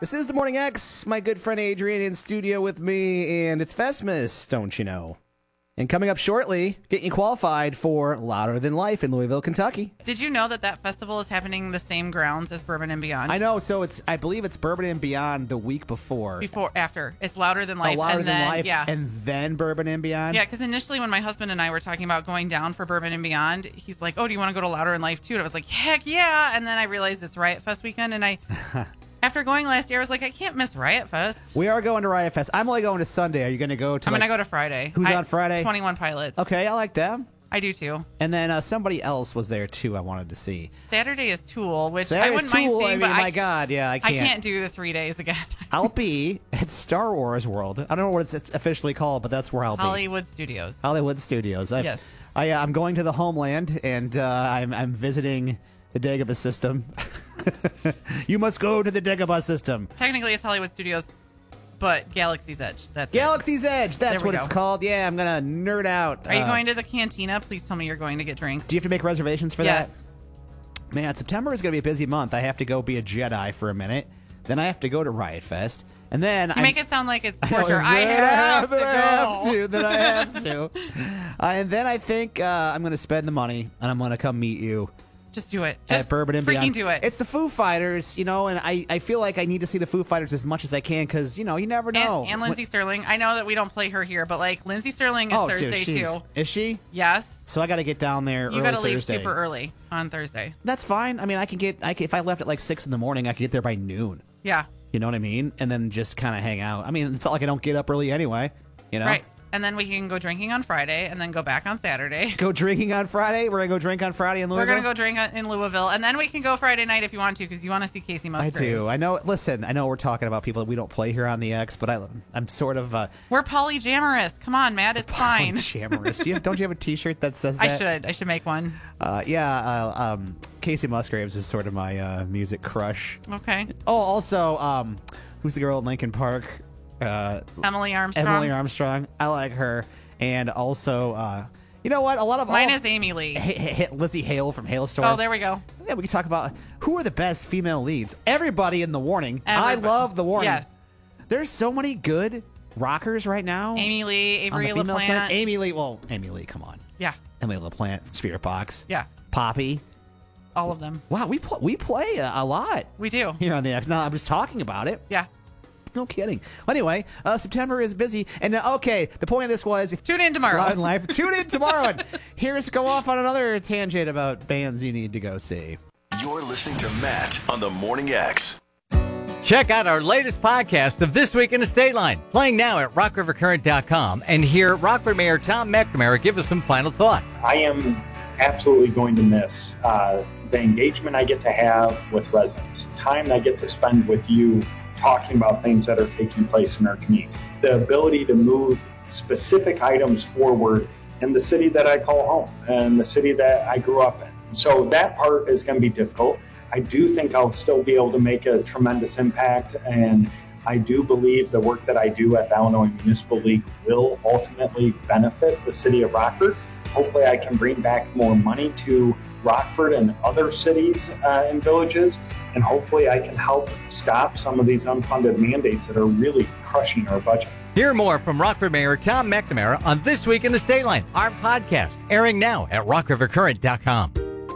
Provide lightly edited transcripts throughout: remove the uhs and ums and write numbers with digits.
This is the Morning X. My good friend Adrian in studio with me, and it's Festmas, don't you know? And coming up shortly, getting you qualified for Louder Than Life in Louisville, Kentucky. Did you know that festival is happening the same grounds as Bourbon and Beyond? I know. So I believe it's Bourbon and Beyond the week before. After. It's Louder Than Life. Louder and Than then, Life, yeah. and then Bourbon and Beyond? Yeah, because initially when my husband and I were talking about going down for Bourbon and Beyond, he's like, oh, do you want to go to Louder Than Life too? And I was like, heck yeah. And then I realized it's Riot Fest weekend, and after going last year, I was like, I can't miss Riot Fest. We are going to Riot Fest. I'm only going to Sunday. Are you going to go to I'm going to go to Friday. Who's on Friday? 21 Pilots. Okay, I like them. I do too. And then somebody else was there too I wanted to see. Saturday is Tool, which Saturday's I wouldn't mind Tool, seeing, but my God, yeah, I can't. I can't do the 3 days again. I'll be at Star Wars World. I don't know what it's officially called, but that's where I'll be. Hollywood Studios. Hollywood Studios. Yes. I'm going to the homeland, and I'm visiting the Dagobah system. You must go to the Dagobah system. Technically, it's Hollywood Studios, but Galaxy's Edge. That's Galaxy's Edge. That's what it's go. called. Yeah, I'm going to nerd out. Are you going to the cantina? Please tell me you're going to get drinks. Do you have to make reservations for Yes. that? Man, September is going to be a busy month. I have to go be a Jedi for a minute. Then I have to go to Riot Fest. And then You make it sound like it's torture. I have to. Then I have to. And then I think I'm going to spend the money, and I'm going to come meet you. Just do it. At Just Bourbon and freaking Beyond. do it. It's the Foo Fighters, and I feel like I need to see the Foo Fighters as much as I can because, you never know. And Lindsey Sterling. I know that we don't play her here, but Lindsey Sterling is Thursday too. Is she? Yes. So I got to get down there early You got to leave Thursday. super early on Thursday. That's fine. I mean, if I left at like 6 in the morning, I could get there by noon. Yeah. You know what I mean? And then just kind of hang out. I mean, it's not like I don't get up early anyway, Right. And then we can go drinking on Friday and then go back on Saturday. Go drinking on Friday? We're going to go drink on Friday in Louisville? We're going to go drink in Louisville. And then we can go Friday night if you want to because you want to see Casey Musgraves. I do. I know. Listen, I know we're talking about people that we don't play here on the X, but I'm sort of... We're polyamorous. Come on, Matt. It's fine. Polyamorous. Don't you have a T-shirt that says that? I should make one. Casey Musgraves is sort of my music crush. Okay. Oh, also, who's the girl in Lincoln Park? Emily Armstrong. Emily Armstrong. I like her. And also, you know what? Mine is Amy Lee. Lizzie Hale from Hailstorm. Oh, there we go. Yeah, we can talk about who are the best female leads. Everybody in The Warning. I love The Warning. Yes. There's so many good rockers right now. Amy Lee, Avery LaPlante. Amy Lee, come on. Yeah. Emily LaPlante from Spirit Box. Yeah. Poppy. All of them. Wow, we play a lot. We do. Here on the X. Now, I'm just talking about it. Yeah. No kidding. Well, anyway, September is busy. And okay, the point of this was... Tune in tomorrow. Tune in tomorrow. And here's go off on another tangent about bands you need to go see. You're listening to Matt on the Morning X. Check out our latest podcast of This Week in the State Line, playing now at rockrivercurrent.com, and hear Rockford Mayor Tom McNamara give us some final thoughts. I am absolutely going to miss the engagement I get to have with residents, time I get to spend with you talking about things that are taking place in our community, the ability to move specific items forward in the city that I call home and the city that I grew up in. So that part is going to be difficult. I do think I'll still be able to make a tremendous impact, and I do believe the work that I do at the Illinois Municipal League will ultimately benefit the city of Rockford. Hopefully I can bring back more money to Rockford and other cities and villages, and hopefully I can help stop some of these unfunded mandates that are really crushing our budget. Hear more from Rockford Mayor Tom McNamara on This Week in the State Line, our podcast, airing now at rockrivercurrent.com.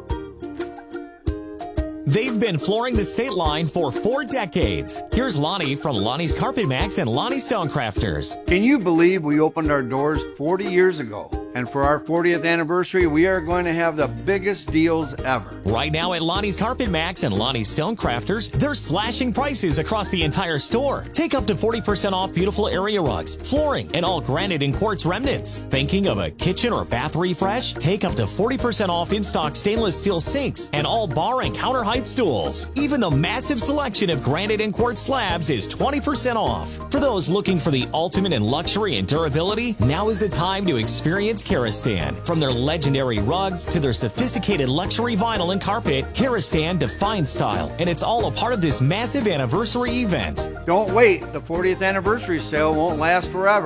They've been flooring the state line for 4 decades. Here's Lonnie from Lonnie's Carpet Max and Lonnie Stonecrafters. Can you believe we opened our doors 40 years ago? And for our 40th anniversary, we are going to have the biggest deals ever. Right now at Lonnie's Carpet Max and Lonnie's Stonecrafters, they're slashing prices across the entire store. Take up to 40% off beautiful area rugs, flooring, and all granite and quartz remnants. Thinking of a kitchen or bath refresh? Take up to 40% off in-stock stainless steel sinks and all bar and counter height stools. Even the massive selection of granite and quartz slabs is 20% off. For those looking for the ultimate in luxury and durability, now is the time to experience Karastan. From their legendary rugs to their sophisticated luxury vinyl and carpet, Karastan defines style, and it's all a part of this massive anniversary event. Don't wait. The 40th anniversary sale won't last forever.